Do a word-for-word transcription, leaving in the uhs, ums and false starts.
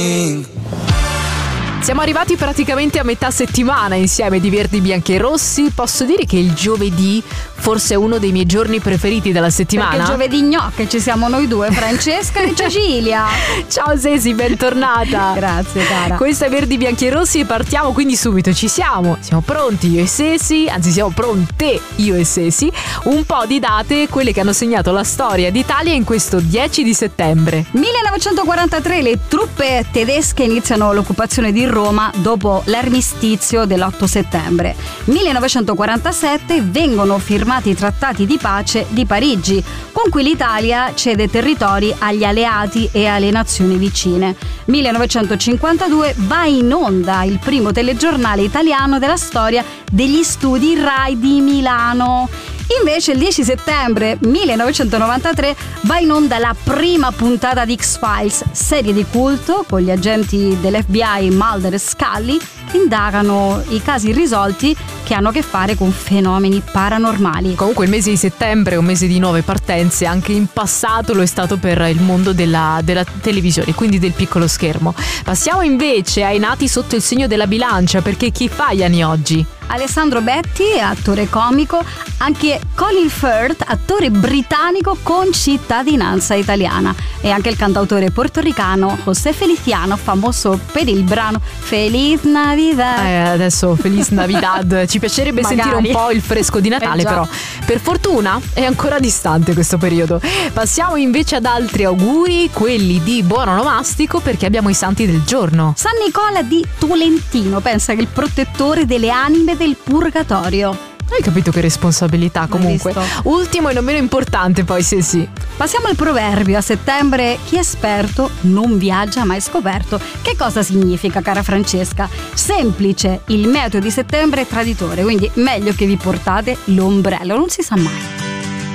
Siamo arrivati praticamente a metà settimana insieme di Verdi, Bianchi e Rossi. Posso dire che il giovedì forse è uno dei miei giorni preferiti della settimana. Perché giovedì gnocche ci siamo noi due, Francesca e Cecilia. Ciao Sesi, bentornata. Grazie cara. Questa è Verdi, Bianchi e Rossi e partiamo quindi subito. Ci siamo, siamo pronti io e Sesi, anzi siamo pronte io e Sesi. Un po' di date, quelle che hanno segnato la storia d'Italia in questo dieci di settembre. millenovecentoquarantatré le truppe tedesche iniziano l'occupazione di Roma dopo l'armistizio dell'otto settembre. millenovecentoquarantasette vengono firmati i trattati di pace di Parigi, con cui l'Italia cede territori agli alleati e alle nazioni vicine. millenovecentocinquantadue va in onda il primo telegiornale italiano della storia degli studi Rai di Milano. Invece il dieci settembre millenovecentonovantatré va in onda la prima puntata di X-Files, serie di culto con gli agenti dell'F B I Mulder e Scully che indagano i casi irrisolti che hanno a che fare con fenomeni paranormali. Comunque il mese di settembre è un mese di nuove partenze, anche in passato lo è stato per il mondo della, della televisione, quindi del piccolo schermo. Passiamo invece ai nati sotto il segno della bilancia, perché chi fa gli anni oggi? Alessandro Betti, attore comico, anche Colin Firth, attore britannico con cittadinanza italiana, e anche il cantautore portoricano José Feliciano, famoso per il brano Feliz Navidad. Eh, adesso Feliz Navidad, ci piacerebbe Magari. sentire un po' il fresco di Natale, Eh già. però per fortuna è ancora distante questo periodo. Passiamo invece ad altri auguri, quelli di buon onomastico, perché abbiamo i santi del giorno. San Nicola di Tolentino, pensa che è il protettore delle anime del purgatorio. Hai capito che responsabilità comunque. visto? Ultimo e non meno importante poi, se sì. Passiamo al proverbio. A settembre chi è esperto non viaggia mai scoperto. Che cosa significa, cara Francesca? Semplice, il meteo di settembre è traditore, quindi meglio che vi portate l'ombrello, non si sa mai.